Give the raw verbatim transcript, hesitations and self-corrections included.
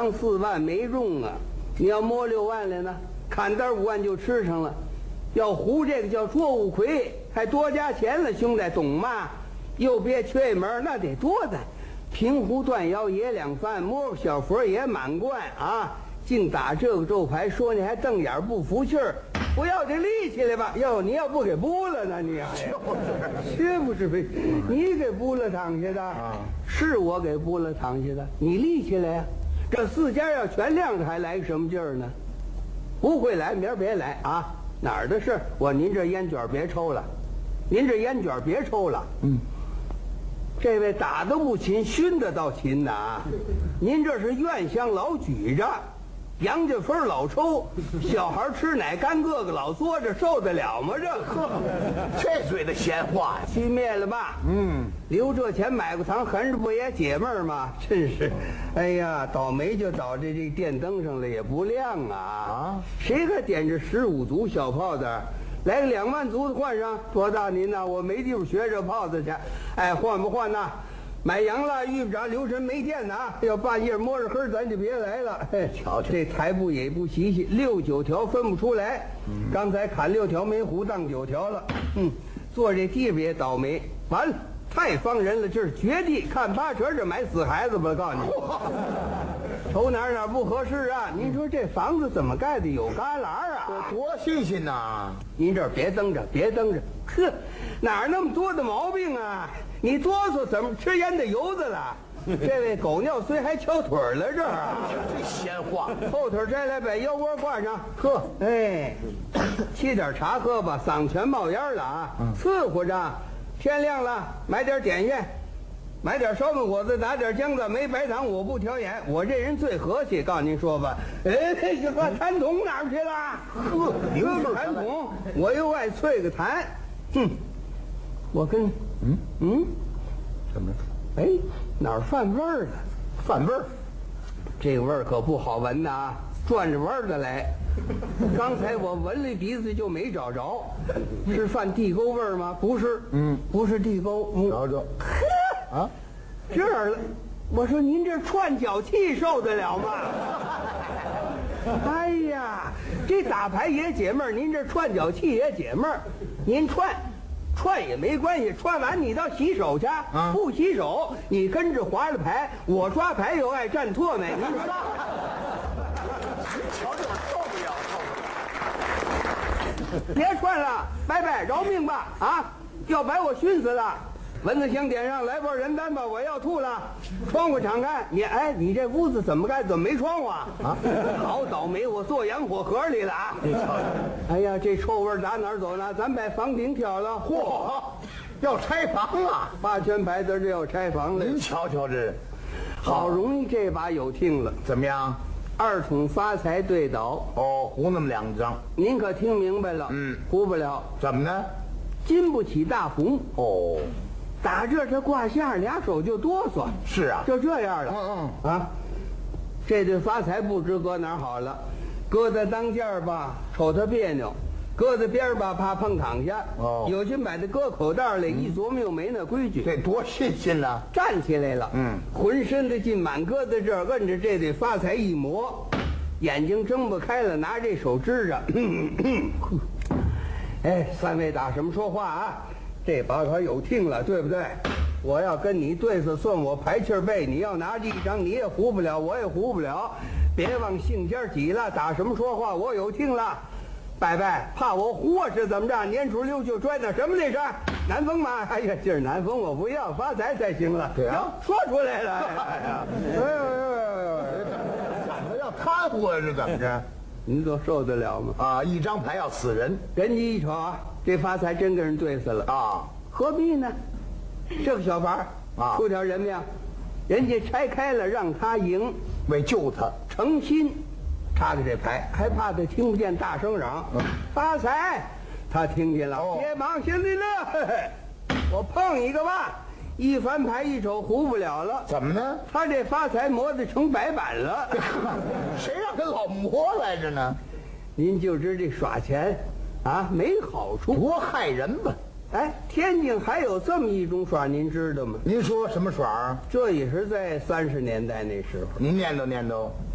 三四万没中啊，你要摸六万来呢，砍单五万就吃上了。要胡这个叫捉五魁，还多加钱了，兄弟，懂吗？又别缺一门，那得多的。平湖断腰也两番，摸小佛也满贯啊！净打这个咒牌，说你还瞪眼不服气儿，不要这力气来吧？哟，你要不给拨了呢？你哎呦，是不是？你给拨了躺下的啊？是我给拨了躺下的，你立起来呀！这四家要全亮着，还来个什么劲儿呢？不会来，明儿别来啊！哪儿的事？我您这烟卷别抽了，您这烟卷别抽了。嗯。这位打得不勤，熏得倒勤的啊！您这是院香老举着，杨家风老抽，小孩吃奶干个个老嘬着，受得了吗？这呵， 这嘴的闲话， 熄灭了吧？嗯，留这钱买个糖，横着不也解闷吗？真是，哎呀，倒霉就倒在这电灯上了，也不亮啊！啊，谁还点着十五足小炮的？来个两万足的换上，多大您呐？我没地方学这炮子去。哎，换不换呐？买羊了，遇不着留神没电呐！要半夜摸着黑，咱就别来了。嘿，瞧瞧这台步也不细细，六九条分不出来。嗯、刚才砍六条没糊，当九条了。嗯，坐这地方也倒霉，完了。太方人了，这是绝地，看八成这买死孩子吧！告诉你，瞅哪儿哪儿不合适啊！您说这房子怎么盖的有旮旯啊？ 多新鲜呐！ 您这儿别蹬着，别蹬着，呵，哪儿那么多的毛病啊？你哆嗦怎么吃烟的油子了？这位狗尿虽还翘腿了这儿啊！ 这闲话， 后腿摘来，把腰窝挂上，喝。哎，沏点茶喝吧，嗓全冒烟了啊！伺候着。天亮了，买点点心，买点烧饼果子，打点浆子，没白糖我不挑盐。我这人最和气，告诉您说吧。哎，这个痰桶哪儿去了？呵，喝个痰桶，我又爱啐个痰。哼，我跟嗯嗯， 怎么着？ 哎，哪儿犯味儿了？ 犯味儿， 这个味儿可不好闻呐，转着弯儿的来。刚才我闻了鼻子就没找着，是犯地沟味儿吗？不是，嗯，不是地沟，嗯， 找找， 啊，这儿了。我说您这串脚气受得了吗？哎呀，这打牌也解闷儿，您这串脚气也解闷儿。您串，串也没关系，串完你到洗手去，啊、不洗手你跟着划了牌，我抓牌又爱蘸唾沫，您说。 瞧这受不了，受不了！ 别串了，拜拜，饶命吧！啊，要把我熏死了！蚊子香点上，来包人丹吧，我要吐了。窗户敞开，你哎，你这屋子怎么盖？怎么没窗户啊？啊，好倒霉，我坐洋火盒里了啊！你瞧瞧，哎呀，这臭味打哪儿走呢？咱把房顶挑了。 嚯，要拆房啊！ 八圈牌子这要拆房了。 您瞧瞧这， 好容易这把有听了， 怎么样？ 二筒发财对倒哦，胡那么两张， 您可听明白了？嗯，胡不了。 怎么呢？ 经不起大红哦， 打这这挂相，俩手就哆嗦。 是啊， 就这样了。 嗯嗯啊，这对发财不知搁哪儿好了，搁在当间儿吧，瞅他别扭；搁在边儿吧，怕碰躺下。哦，有心把它搁口袋里，一琢磨又没那规矩。 这多新鲜呐！ 站起来了，嗯，浑身的劲满搁在这儿，摁着这对发财一磨，眼睛睁不开了，拿这手支着。哎，三位打什么说话啊？这把可有听了，对不对？我要跟你对子算我排气背，你要拿这一张，你也糊不了，我也糊不了。别往性尖挤了，打什么说话？我有听了。拜拜，怕我糊啊是怎么着？年初六就拽那什么那是南风吗？哎呀，今儿南风我不要，发财才行了。 对啊， 说出来了。哎呀，哎呦呦呦呦， 怎么要贪污啊？是怎么着？ 您都受得了吗？ 啊，一张牌要死人。 人家一瞅啊，这发财真跟人对死了啊， 何必呢？这个小牌啊，出条人命，人家拆开了让他赢， 为救他， 诚心。插着这牌，还怕他听不见大声嚷、嗯、发财，他听见了。哦、别忙，行李乐，我碰一个吧。一翻牌一瞅，糊不了了。 怎么呢？ 他这发财磨得成白板了。 谁让他老磨来着呢？ 您就知这耍钱啊没好处， 多害人吧。 哎，天津还有这么一种耍，您知道吗？ 您说什么耍啊？ 这也是在三十年代那时候。 您念叨念叨。